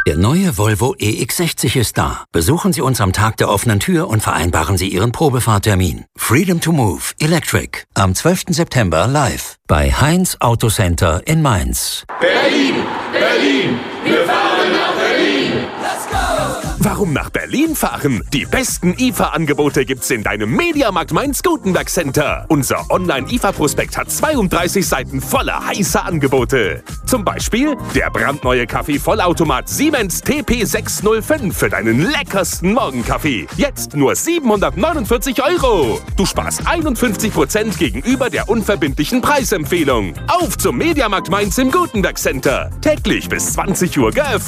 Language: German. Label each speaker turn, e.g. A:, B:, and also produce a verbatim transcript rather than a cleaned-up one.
A: Der neue Volvo E X sechzig ist da. Besuchen Sie uns am Tag der offenen Tür und vereinbaren Sie Ihren Probefahrtermin. Freedom to Move Electric am zwölften September live bei Heinz Autocenter in Mainz.
B: Berlin, Berlin, wir fahren nach Berlin. Let's go!
C: Warum nach Berlin fahren? Die besten I F A-Angebote gibt's in deinem Mediamarkt Mainz-Gutenberg Center. Unser Online-I F A-Prospekt hat zweiunddreißig Seiten voller heißer Angebote. Zum Beispiel der brandneue Kaffee-Vollautomat Siemens T P sechs null fünf für deinen leckersten Morgenkaffee. Jetzt nur siebenhundertneunundvierzig Euro. Du sparst einundfünfzig Prozent gegenüber der unverbindlichen Preisempfehlung. Auf zum Mediamarkt Mainz im Gutenberg Center. Täglich bis zwanzig Uhr geöffnet.